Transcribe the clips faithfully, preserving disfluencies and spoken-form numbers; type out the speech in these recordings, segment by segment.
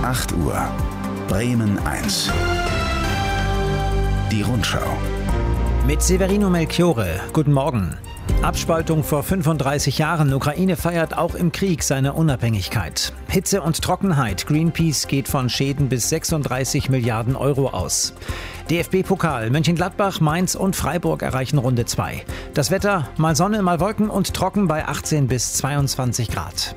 acht Uhr. Bremen eins. Die Rundschau. Mit Severino Melchiorre. Guten Morgen. Abspaltung vor fünfunddreißig Jahren. Ukraine feiert auch im Krieg seine Unabhängigkeit. Hitze und Trockenheit. Greenpeace geht von Schäden bis sechsunddreißig Milliarden Euro aus. D F B-Pokal. Mönchengladbach, Mainz und Freiburg erreichen Runde zwei. Das Wetter, mal Sonne, mal Wolken und trocken bei achtzehn bis zweiundzwanzig Grad.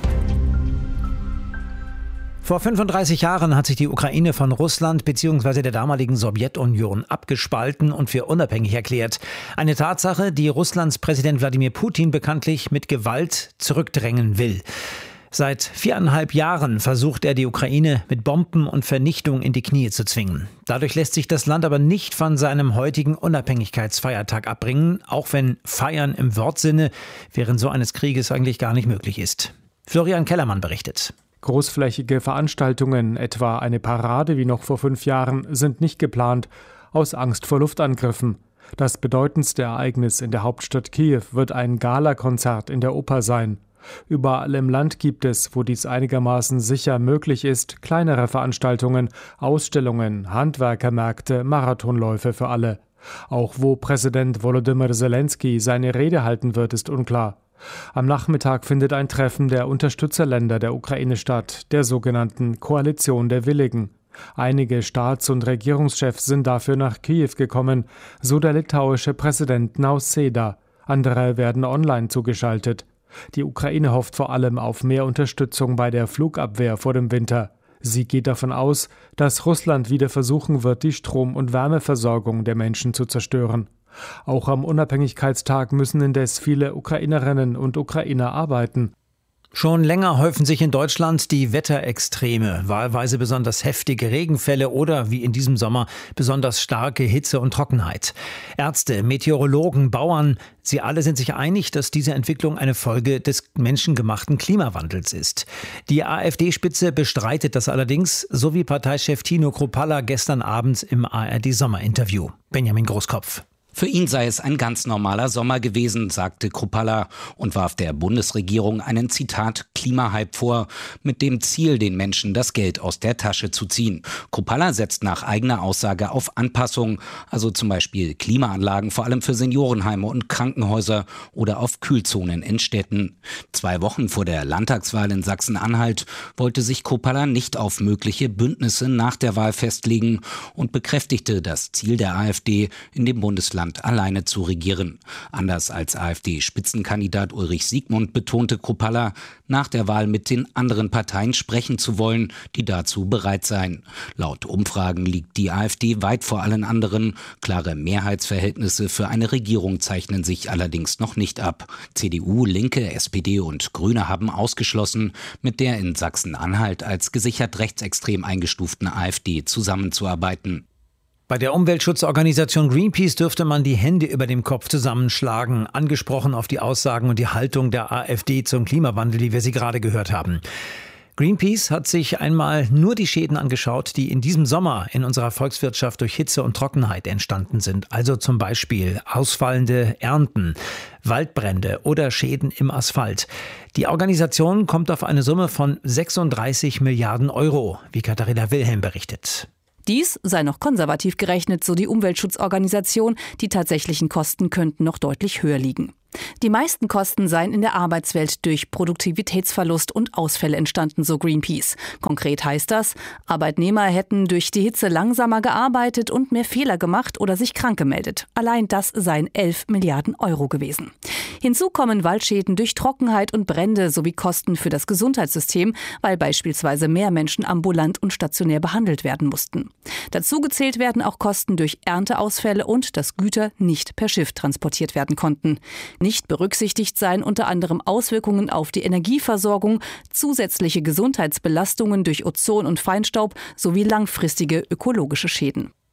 Vor fünfunddreißig Jahren hat sich die Ukraine von Russland bzw. der damaligen Sowjetunion abgespalten und für unabhängig erklärt. Eine Tatsache, die Russlands Präsident Wladimir Putin bekanntlich mit Gewalt zurückdrängen will. Seit viereinhalb Jahren versucht er, die Ukraine mit Bomben und Vernichtung in die Knie zu zwingen. Dadurch lässt sich das Land aber nicht von seinem heutigen Unabhängigkeitsfeiertag abbringen, auch wenn Feiern im Wortsinne während so eines Krieges eigentlich gar nicht möglich ist. Florian Kellermann berichtet. Großflächige Veranstaltungen, etwa eine Parade wie noch vor fünf Jahren, sind nicht geplant, aus Angst vor Luftangriffen. Das bedeutendste Ereignis in der Hauptstadt Kiew wird ein Galakonzert in der Oper sein. Überall im Land gibt es, wo dies einigermaßen sicher möglich ist, kleinere Veranstaltungen, Ausstellungen, Handwerkermärkte, Marathonläufe für alle. Auch wo Präsident Volodymyr Zelensky seine Rede halten wird, ist unklar. Am Nachmittag findet ein Treffen der Unterstützerländer der Ukraine statt, der sogenannten Koalition der Willigen. Einige Staats- und Regierungschefs sind dafür nach Kiew gekommen, so der litauische Präsident Nausėda. Andere werden online zugeschaltet. Die Ukraine hofft vor allem auf mehr Unterstützung bei der Flugabwehr vor dem Winter. Sie geht davon aus, dass Russland wieder versuchen wird, die Strom- und Wärmeversorgung der Menschen zu zerstören. Auch am Unabhängigkeitstag müssen indes viele Ukrainerinnen und Ukrainer arbeiten. Schon länger häufen sich in Deutschland die Wetterextreme, wahlweise besonders heftige Regenfälle oder, wie in diesem Sommer, besonders starke Hitze und Trockenheit. Ärzte, Meteorologen, Bauern, sie alle sind sich einig, dass diese Entwicklung eine Folge des menschengemachten Klimawandels ist. Die AfD-Spitze bestreitet das allerdings, so wie Parteichef Tino Kruppalla gestern Abend im A R D-Sommerinterview. Benjamin Großkopf. Für ihn sei es ein ganz normaler Sommer gewesen, sagte Kruppalla und warf der Bundesregierung einen Zitat Klimahype vor, mit dem Ziel, den Menschen das Geld aus der Tasche zu ziehen. Kruppalla setzt nach eigener Aussage auf Anpassung, also zum Beispiel Klimaanlagen vor allem für Seniorenheime und Krankenhäuser oder auf Kühlzonen in Städten. Zwei Wochen vor der Landtagswahl in Sachsen-Anhalt wollte sich Kruppalla nicht auf mögliche Bündnisse nach der Wahl festlegen und bekräftigte das Ziel der AfD, in dem Bundesland alleine zu regieren. Anders als AfD-Spitzenkandidat Ulrich Siegmund betonte Kruppalla, nach der Wahl mit den anderen Parteien sprechen zu wollen, die dazu bereit seien. Laut Umfragen liegt die AfD weit vor allen anderen. Klare Mehrheitsverhältnisse für eine Regierung zeichnen sich allerdings noch nicht ab. C D U, Linke, S P D und Grüne haben ausgeschlossen, mit der in Sachsen-Anhalt als gesichert rechtsextrem eingestuften AfD zusammenzuarbeiten. Bei der Umweltschutzorganisation Greenpeace dürfte man die Hände über dem Kopf zusammenschlagen, angesprochen auf die Aussagen und die Haltung der AfD zum Klimawandel, wie wir sie gerade gehört haben. Greenpeace hat sich einmal nur die Schäden angeschaut, die in diesem Sommer in unserer Volkswirtschaft durch Hitze und Trockenheit entstanden sind. Also zum Beispiel ausfallende Ernten, Waldbrände oder Schäden im Asphalt. Die Organisation kommt auf eine Summe von sechsunddreißig Milliarden Euro, wie Katharina Wilhelm berichtet. Dies sei noch konservativ gerechnet, so die Umweltschutzorganisation. Die tatsächlichen Kosten könnten noch deutlich höher liegen. Die meisten Kosten seien in der Arbeitswelt durch Produktivitätsverlust und Ausfälle entstanden, so Greenpeace. Konkret heißt das, Arbeitnehmer hätten durch die Hitze langsamer gearbeitet und mehr Fehler gemacht oder sich krank gemeldet. Allein das seien elf Milliarden Euro gewesen. Hinzu kommen Waldschäden durch Trockenheit und Brände sowie Kosten für das Gesundheitssystem, weil beispielsweise mehr Menschen ambulant und stationär behandelt werden mussten. Dazu gezählt werden auch Kosten durch Ernteausfälle und dass Güter nicht per Schiff transportiert werden konnten. Nicht berücksichtigt seien unter anderem Auswirkungen auf die Energieversorgung, zusätzliche Gesundheitsbelastungen durch Ozon und Feinstaub sowie langfristige ökologische Schäden.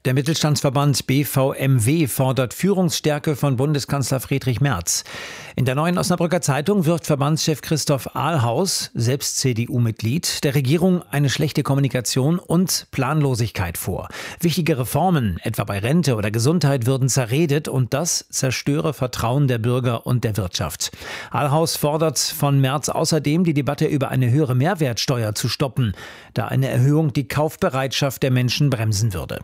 Der Mittelstandsverband B V M W fordert Führungsstärke von Bundeskanzler Friedrich Merz. In der Neuen Osnabrücker Zeitung wirft Verbandschef Christoph Ahlhaus, selbst C D U-Mitglied, der Regierung eine schlechte Kommunikation und Planlosigkeit vor. Wichtige Reformen, etwa bei Rente oder Gesundheit, würden zerredet und das zerstöre Vertrauen der Bürger und der Wirtschaft. Ahlhaus fordert von Merz außerdem, die Debatte über eine höhere Mehrwertsteuer zu stoppen, da eine Erhöhung die Kaufbereitschaft der Menschen bremsen würde.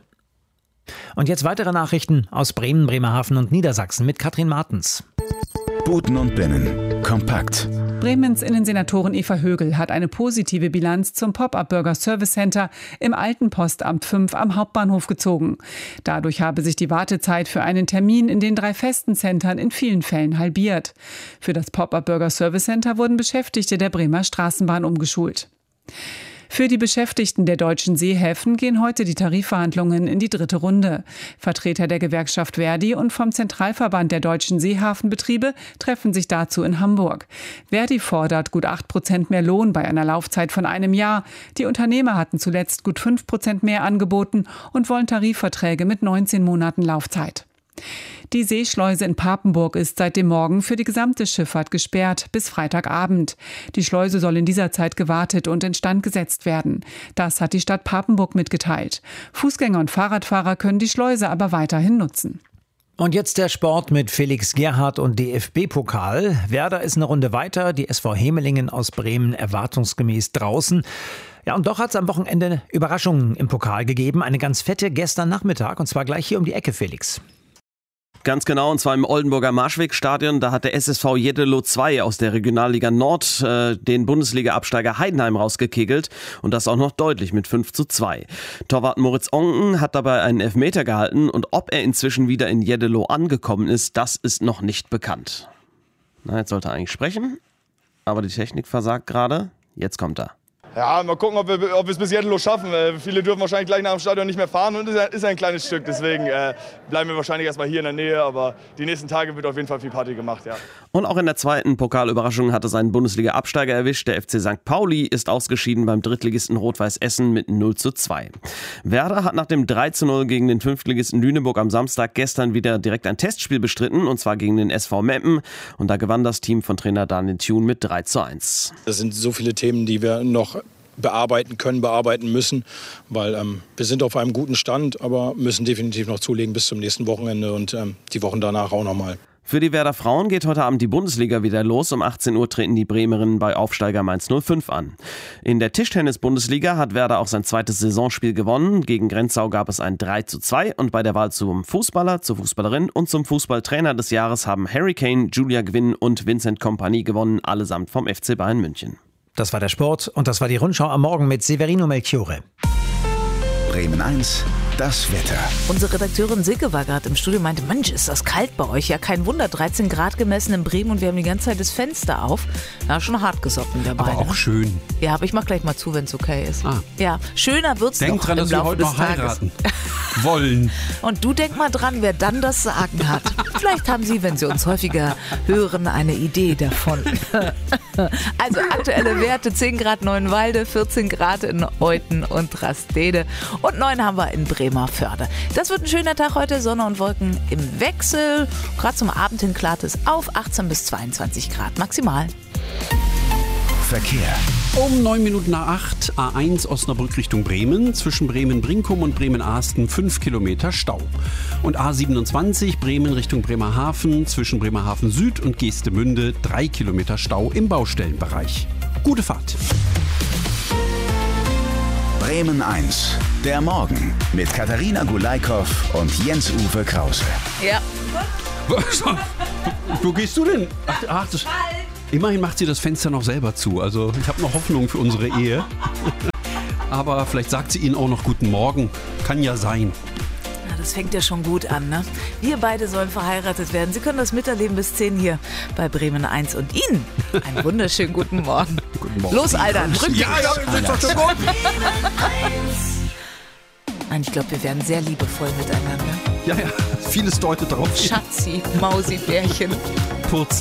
Und jetzt weitere Nachrichten aus Bremen, Bremerhaven und Niedersachsen mit Katrin Martens. Buten und Binnen. Kompakt. Bremens Innensenatorin Eva Högel hat eine positive Bilanz zum Pop-up-Burger Service Center im alten Postamt fünf am Hauptbahnhof gezogen. Dadurch habe sich die Wartezeit für einen Termin in den drei festen Centern in vielen Fällen halbiert. Für das Pop-up-Burger Service Center wurden Beschäftigte der Bremer Straßenbahn umgeschult. Für die Beschäftigten der deutschen Seehäfen gehen heute die Tarifverhandlungen in die dritte Runde. Vertreter der Gewerkschaft Verdi und vom Zentralverband der deutschen Seehafenbetriebe treffen sich dazu in Hamburg. Verdi fordert gut acht Prozent mehr Lohn bei einer Laufzeit von einem Jahr. Die Unternehmer hatten zuletzt gut fünf Prozent mehr angeboten und wollen Tarifverträge mit neunzehn Monaten Laufzeit. Die Seeschleuse in Papenburg ist seit dem Morgen für die gesamte Schifffahrt gesperrt bis Freitagabend. Die Schleuse soll in dieser Zeit gewartet und instand gesetzt werden. Das hat die Stadt Papenburg mitgeteilt. Fußgänger und Fahrradfahrer können die Schleuse aber weiterhin nutzen. Und jetzt der Sport mit Felix Gerhardt und D F B-Pokal. Werder ist eine Runde weiter, die S V Hemelingen aus Bremen erwartungsgemäß draußen. Ja, und doch hat es am Wochenende Überraschungen im Pokal gegeben. Eine ganz fette gestern Nachmittag und zwar gleich hier um die Ecke, Felix. Ganz genau, und zwar im Oldenburger Marschwegstadion. Da hat der S S V Jeddelo zwei aus der Regionalliga Nord äh, den Bundesliga-Absteiger Heidenheim rausgekegelt. Und das auch noch deutlich mit fünf zu zwei. Torwart Moritz Onken hat dabei einen Elfmeter gehalten. Und ob er inzwischen wieder in Jeddelo angekommen ist, das ist noch nicht bekannt. Na, jetzt sollte er eigentlich sprechen. Aber die Technik versagt gerade. Jetzt kommt er. Ja, mal gucken, ob wir, ob wir es bis Jeddelo schaffen. Äh, viele dürfen wahrscheinlich gleich nach dem Stadion nicht mehr fahren und es ist, ist ein kleines Stück. Deswegen äh, bleiben wir wahrscheinlich erstmal hier in der Nähe. Aber die nächsten Tage wird auf jeden Fall viel Party gemacht, ja. Und auch in der zweiten Pokalüberraschung hat es einen Bundesliga-Absteiger erwischt. Der F C Sankt Pauli ist ausgeschieden beim Drittligisten Rot-Weiß Essen mit null zu zwei. Werder hat nach dem drei zu null gegen den Fünftligisten Lüneburg am Samstag gestern wieder direkt ein Testspiel bestritten. Und zwar gegen den S V Meppen. Und da gewann das Team von Trainer Daniel Thune mit drei zu eins. Das sind so viele Themen, die wir noch bearbeiten können, bearbeiten müssen, weil ähm, wir sind auf einem guten Stand, aber müssen definitiv noch zulegen bis zum nächsten Wochenende und ähm, die Wochen danach auch nochmal. Für die Werder Frauen geht heute Abend die Bundesliga wieder los. Um achtzehn Uhr treten die Bremerinnen bei Aufsteiger Mainz null fünf an. In der Tischtennis-Bundesliga hat Werder auch sein zweites Saisonspiel gewonnen. Gegen Grenzau gab es ein drei zu zwei und bei der Wahl zum Fußballer, zur Fußballerin und zum Fußballtrainer des Jahres haben Harry Kane, Julia Gwynn und Vincent Kompany gewonnen, allesamt vom F C Bayern München. Das war der Sport und das war die Rundschau am Morgen mit Severino Melchiore. Bremen eins, das Wetter. Unsere Redakteurin Silke war gerade im Studio und meinte, Mensch, ist das kalt bei euch. Ja, kein Wunder, dreizehn Grad gemessen in Bremen und wir haben die ganze Zeit das Fenster auf. Ja, schon hart gesotten dabei. Aber auch ne? schön. Ja, aber ich mach gleich mal zu, wenn es okay ist. Ah. Ja, schöner wird's Denk noch dran, im dass Laufe wir heute des noch Tages. heiraten wollen. Und du denk mal dran, wer dann das Sagen hat. Vielleicht haben Sie, wenn Sie uns häufiger hören, eine Idee davon. Also aktuelle Werte, zehn Grad Neuenwalde, vierzehn Grad in Euthen und Rastede und neun haben wir in Bremerförde. Das wird ein schöner Tag heute, Sonne und Wolken im Wechsel. Gerade zum Abend hin klart es auf, achtzehn bis zweiundzwanzig Grad maximal. Verkehr. Um neun Minuten nach acht, A eins Osnabrück Richtung Bremen, zwischen Bremen-Brinkum und Bremen-Ahsten fünf Kilometer Stau. Und A siebenundzwanzig Bremen Richtung Bremerhaven, zwischen Bremerhaven Süd und Geestemünde drei Kilometer Stau im Baustellenbereich. Gute Fahrt. Bremen eins, der Morgen mit Katharina Gulaikow und Jens-Uwe Krause. Ja. Wo gehst du denn? Ach, ach, das, immerhin macht sie das Fenster noch selber zu. Also ich habe noch Hoffnung für unsere Ehe. Aber vielleicht sagt sie Ihnen auch noch guten Morgen. Kann ja sein. Na, das fängt ja schon gut an, ne? Wir beide sollen verheiratet werden. Sie können das miterleben bis zehn hier bei Bremen eins. Und Ihnen einen wunderschönen guten Morgen. Guten Morgen. Los, Alter, drück Ja, ja, das ist doch schon gut. Nein, ich glaube, wir werden sehr liebevoll miteinander. Ja, ja, vieles deutet darauf hin. Schatzi, Mausi, Bärchen. Kurz